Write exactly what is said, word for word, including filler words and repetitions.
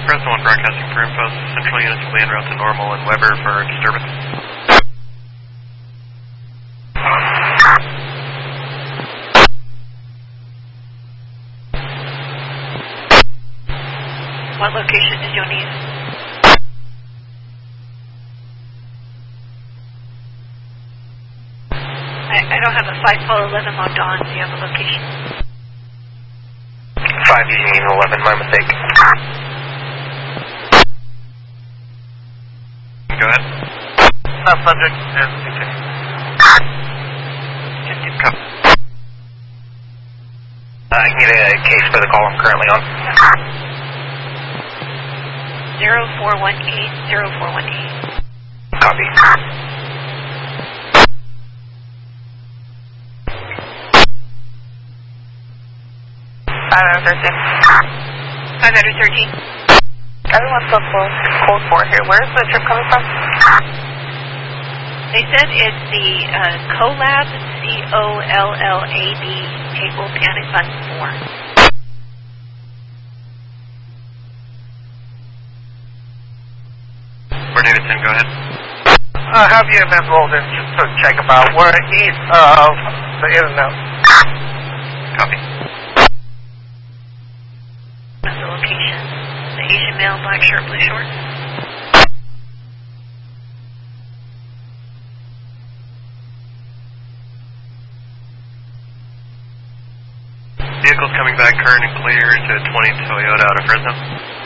Fresno one broadcasting for info. Central units will be en route to normal and Weber for disturbance. What location did you need? I, I don't have a five call eleven logged on. Do you have a location? five using eleven, my mistake. Go ahead. Uh, subject and continue. Come. Uh, I can get a case for the call I'm currently on. Zero four one eight zero four one eight. Copy. five hundred thirteen. five hundred thirteen. Everyone's so close. Code four here. Where's the trip coming from? They said it's the uh, CoLab, C O L L A B, Table Panic Button four. Fort Davidson, go ahead. Uh, have you been rolled in just to check about where east of the internet? Copy. That's the location. The Asian male, black shirt, blue shorts. Vehicles coming back current and clear to twenty Toyota out of Fresno.